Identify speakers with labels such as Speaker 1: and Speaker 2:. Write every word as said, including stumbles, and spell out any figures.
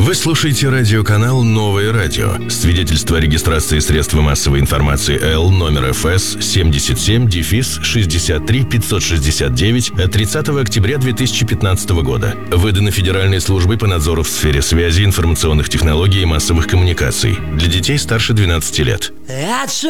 Speaker 1: Вы слушаете радиоканал «Новое радио». Свидетельство о регистрации средства массовой информации Л номер Эф Эс семьдесят семь шестьдесят три пятьсот шестьдесят девять от тридцатого октября две тысячи пятнадцатого года. Выдано Федеральной службой по надзору в сфере связи, информационных технологий и массовых коммуникаций. Для детей старше двенадцати лет.